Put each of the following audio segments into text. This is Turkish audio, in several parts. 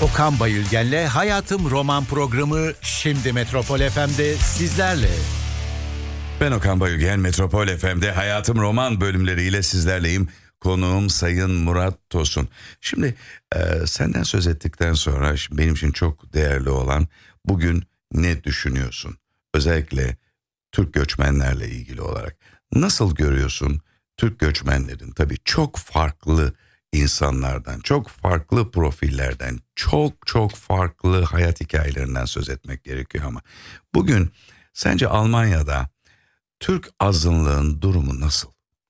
Okan Bayülgen'le Hayatım Roman programı şimdi Metropol FM'de sizlerle. Ben Okan Bayülgen, Metropol FM'de Hayatım Roman bölümleriyle sizlerleyim. Konuğum Sayın Murat Tosun. Şimdi senden söz ettikten sonra benim için çok değerli olan bugün ne düşünüyorsun? Özellikle Türk göçmenlerle ilgili olarak. Nasıl görüyorsun Türk göçmenlerin tabii çok farklı insanlardan, çok farklı profillerden, çok farklı hayat hikayelerinden söz etmek gerekiyor ama bugün sence Almanya'da Türk azınlığın durumu nasıl?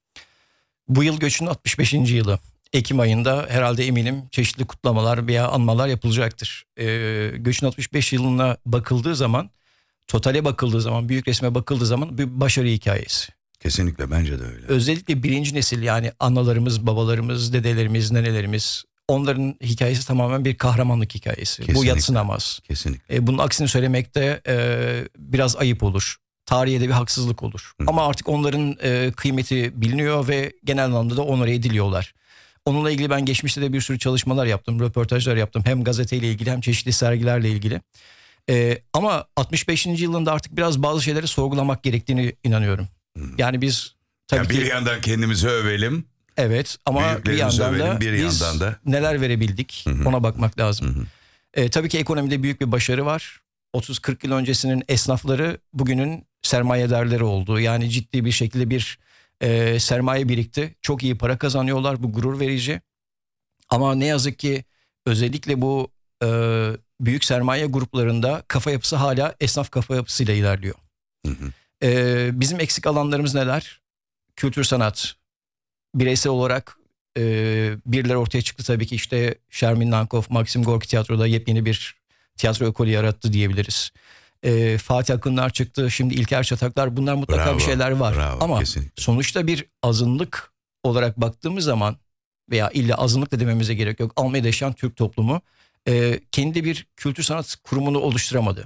Bu yıl göçün 65. yılı. Ekim ayında herhalde eminim çeşitli kutlamalar veya anmalar yapılacaktır. Göçün 65 yılına bakıldığı zaman, totale bakıldığı zaman, büyük resme bakıldığı zaman bir başarı hikayesi. Kesinlikle bence de öyle. Özellikle birinci nesil, yani analarımız, babalarımız, dedelerimiz, nenelerimiz, onların hikayesi tamamen bir kahramanlık hikayesi. Kesinlikle. Bu yadsınamaz. Kesinlikle. Bunun aksini söylemek de biraz ayıp olur. Tarihe de bir haksızlık olur. Hı. Ama artık onların kıymeti biliniyor ve genel anlamda da onore ediliyorlar. Onunla ilgili ben geçmişte de bir sürü çalışmalar yaptım, röportajlar yaptım. Hem gazeteyle ilgili hem çeşitli sergilerle ilgili. Ama 65. yılında artık biraz bazı şeyleri sorgulamak gerektiğini inanıyorum. Yani biz tabii Bir ki yandan kendimizi övelim. evet, ama bir Büyüklerimizi yandan övelim, da bir biz yandan da neler verebildik, ona bakmak lazım. Hı hı. Tabii ki ekonomide büyük bir başarı var. 30-40 yıl öncesinin esnafları bugünün sermayedarları oldu. Yani ciddi bir şekilde bir sermaye birikti. Çok iyi para kazanıyorlar. Bu gurur verici. Ama ne yazık ki özellikle bu büyük sermaye gruplarında kafa yapısı hala esnaf kafa yapısıyla ilerliyor. Hı hı. Bizim eksik alanlarımız neler? Kültür, sanat. Bireysel olarak birileri ortaya çıktı tabii ki, işte Şermin Nankov, Maxim Gorki Tiyatro'da yepyeni bir tiyatro ekolü yarattı diyebiliriz. Fatih Akınlar çıktı, şimdi İlker Çataklar, bunlar mutlaka Bravo, bir şeyler var. bravo, Ama kesinlikle. sonuçta bir azınlık olarak baktığımız zaman, veya illa azınlık da dememize gerek yok, Almanya'da yaşayan Türk toplumu kendi bir kültür sanat kurumunu oluşturamadı.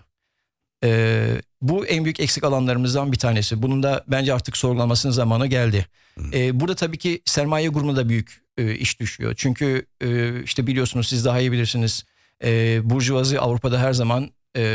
Bu en büyük eksik alanlarımızdan bir tanesi. Bunun da bence artık sorgulanmasının zamanı geldi. Burada tabii ki sermaye grubuna da büyük iş düşüyor. Çünkü işte biliyorsunuz, siz daha iyi bilirsiniz. Burjuvazi Avrupa'da her zaman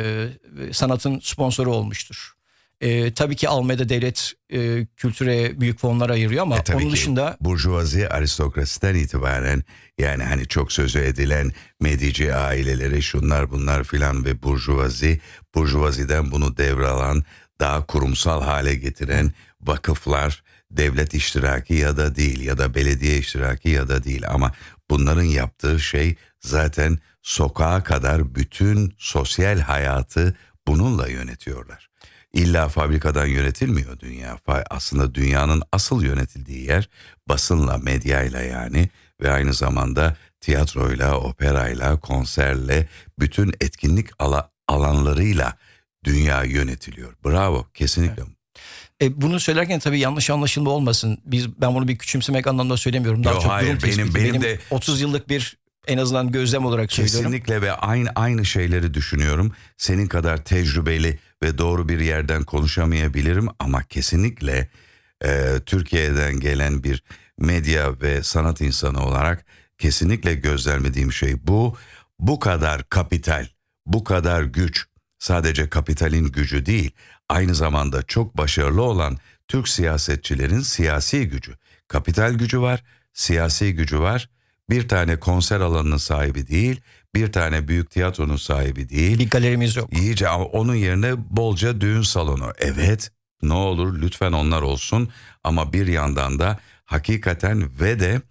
sanatın sponsoru olmuştur. Tabii ki Almanya'da devlet kültüre büyük fonlar ayırıyor ama Tabii onun ki dışında burjuvazi aristokrasiden itibaren, yani hani çok sözü edilen Medici aileleri, şunlar bunlar filan ve burjuvaziden bunu devralan, daha kurumsal hale getiren vakıflar, devlet iştiraki ya da değil, ya da belediye iştiraki ya da değil, ama bunların yaptığı şey zaten sokağa kadar bütün sosyal hayatı bununla yönetiyorlar. İlla fabrikadan yönetilmiyor dünya. Aslında dünyanın asıl yönetildiği yer basınla, medyayla yani, ve aynı zamanda tiyatroyla, operayla, konserle, bütün etkinlik alanlarıyla dünya yönetiliyor. Bravo, kesinlikle. Evet. Bunu söylerken tabii yanlış anlaşılma olmasın. Ben bunu bir küçümsemek anlamında söylemiyorum. Daha Yo, çok hayır, durum tespiti. benim de 30 yıllık bir en azından gözlem olarak söylüyorum. kesinlikle ve aynı şeyleri düşünüyorum. Senin kadar tecrübeli ve doğru bir yerden konuşamayabilirim ama kesinlikle Türkiye'den gelen bir medya ve sanat insanı olarak kesinlikle gözlemlediğim şey bu. Bu kadar kapital, bu kadar güç, sadece kapitalin gücü değil, aynı zamanda çok başarılı olan Türk siyasetçilerin siyasi gücü. Kapital gücü var, siyasi gücü var. Bir tane konser alanının sahibi değil, bir tane büyük tiyatronun sahibi değil. Bir galerimiz yok. İyice, ama onun yerine bolca düğün salonu. Evet, ne olur lütfen onlar olsun, ama bir yandan da hakikaten ve de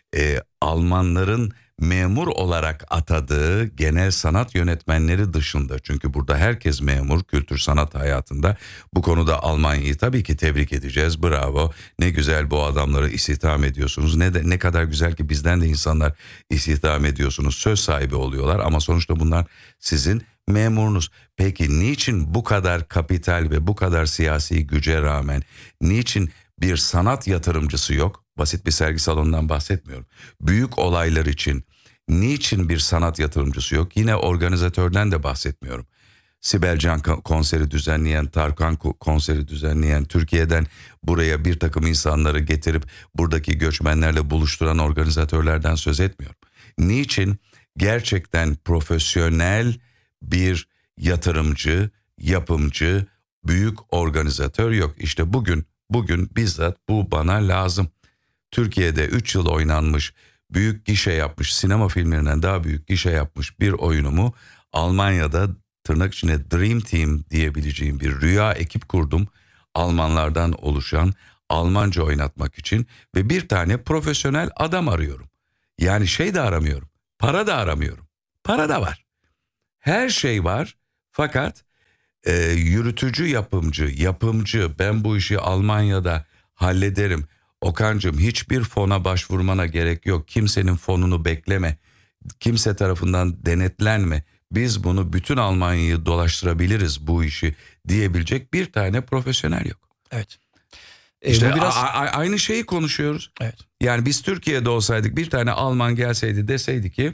Almanların memur olarak atadığı genel sanat yönetmenleri dışında, çünkü burada herkes memur kültür sanat hayatında, bu konuda Almanya'yı tabii ki tebrik edeceğiz. Bravo, ne güzel bu adamları istihdam ediyorsunuz, ne kadar güzel ki bizden de insanlar istihdam ediyorsunuz, söz sahibi oluyorlar, ama sonuçta bunlar sizin memurunuz. Peki niçin bu kadar kapital ve bu kadar siyasi güce rağmen niçin bir sanat yatırımcısı yok? Basit bir sergi salonundan bahsetmiyorum. Büyük olaylar için niçin bir sanat yatırımcısı yok? Yine organizatörden de bahsetmiyorum. Sibel Can konseri düzenleyen, Tarkan konseri düzenleyen, Türkiye'den buraya bir takım insanları getirip buradaki göçmenlerle buluşturan organizatörlerden söz etmiyorum. Niçin gerçekten profesyonel bir yatırımcı, yapımcı, büyük organizatör yok. İşte bugün bizzat bu bana lazım. Türkiye'de 3 yıl oynanmış, büyük gişe yapmış, sinema filmlerinden daha büyük gişe yapmış bir oyunumu Almanya'da tırnak içinde Dream Team diyebileceğim bir rüya ekip kurdum. Almanlardan oluşan, Almanca oynatmak için ve bir tane profesyonel adam arıyorum. Yani şey de aramıyorum, para da aramıyorum. Para da var. Her şey var fakat yürütücü yapımcı ben bu işi Almanya'da hallederim. Okan'cığım hiçbir fona başvurmana gerek yok. Kimsenin fonunu bekleme. Kimse tarafından denetlenme. Biz bunu bütün Almanya'yı dolaştırabiliriz bu işi diyebilecek bir tane profesyonel yok. Evet. İşte Bu biraz... aynı şeyi konuşuyoruz. Evet. Yani biz Türkiye'de olsaydık bir tane Alman gelseydi deseydi ki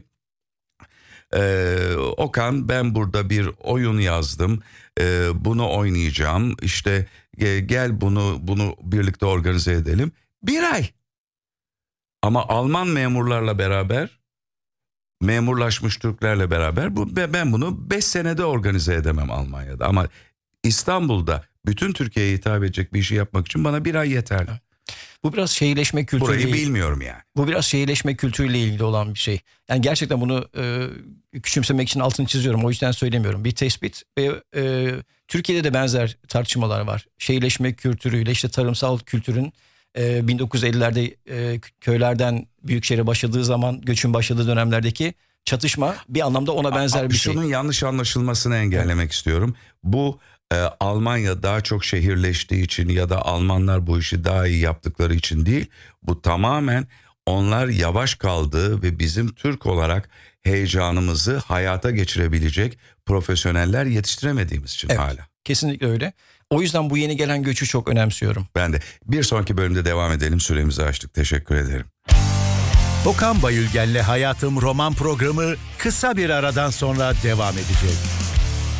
Okan ben burada bir oyun yazdım, bunu oynayacağım, işte gel bunu birlikte organize edelim. Bir ay. Ama Alman memurlarla beraber, memurlaşmış Türklerle beraber ben bunu 5 senede organize edemem Almanya'da. Ama İstanbul'da bütün Türkiye'ye hitap edecek bir işi yapmak için bana bir ay yeterli. Bu biraz şehirleşme kültürüyle... Burayı bilmiyorum yani. Bu biraz şehirleşme kültürüyle ilgili olan bir şey. Yani gerçekten bunu küçümsemek için altını çiziyorum. O yüzden söylemiyorum. Bir tespit ve Türkiye'de de benzer tartışmalar var. Şehirleşme kültürüyle işte tarımsal kültürün 1950'lerde köylerden büyükşehire başladığı zaman, göçün başladığı dönemlerdeki çatışma bir anlamda ona benzer bir şey. Şunun yanlış anlaşılmasını engellemek istiyorum. Bu Almanya daha çok şehirleştiği için ya da Almanlar bu işi daha iyi yaptıkları için değil. Bu tamamen onlar yavaş kaldığı ve bizim Türk olarak heyecanımızı hayata geçirebilecek profesyoneller yetiştiremediğimiz için hala. Kesinlikle öyle. O yüzden bu yeni gelen göçü çok önemsiyorum. Ben de. Bir sonraki bölümde devam edelim. Süremizi açtık. Teşekkür ederim. Okan Bayülgen'le Hayatım roman programı kısa bir aradan sonra devam edecek.